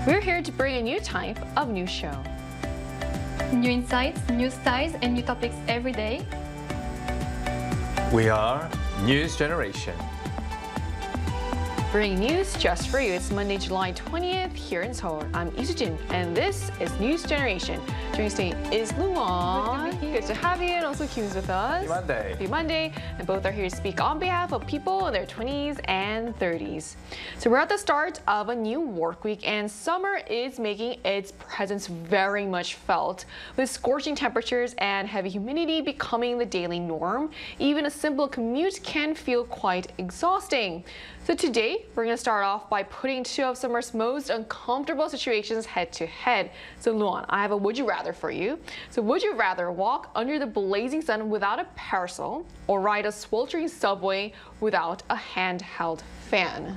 We're here to bring a new type of news show. New insights, new styles, and new topics every day. We are News Generation. Bringing news just for you. It's Monday, July 20th here in Seoul. I'm Isujin, and this is News Generation. Joining us today is Luan. Good to have you, and also Kyun's with us. Happy Monday. Happy Monday. And both are here to speak on behalf of people in their 20s and 30s. So we're at the start of a new work week, and summer is making its presence very much felt. With scorching temperatures and heavy humidity becoming the daily norm, even a simple commute can feel quite exhausting. So today, we're going to start off by putting two of summer's most uncomfortable situations head to head. So Luan, I have a would you rather for you. So would you rather walk under the blazing sun without a parasol or ride a sweltering subway without a handheld fan?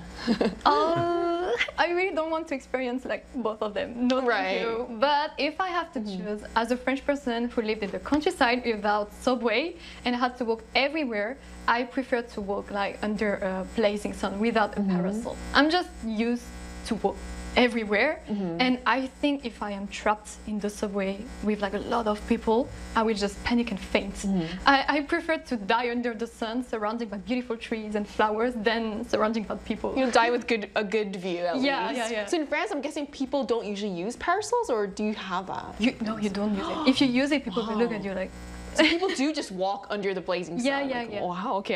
I really don't want to experience like both of them. No, thank you. But if I have to choose, as a French person who lived in the countryside without subway and had to walk everywhere, I prefer to walk like under a blazing sun without a parasol. I'm just used to walk everywhere, and I think if I am trapped in the subway with like a lot of people, I will just panic and faint. I prefer to die under the sun, surrounded by beautiful trees and flowers, than surrounded by people. You'll die with a good view at least. Yeah. So in France, I'm guessing people don't usually use parasols, or do you have that? No, you don't use it. If you use it, people will look at you like. So people do just walk under the blazing sun. Yeah. Wow, okay.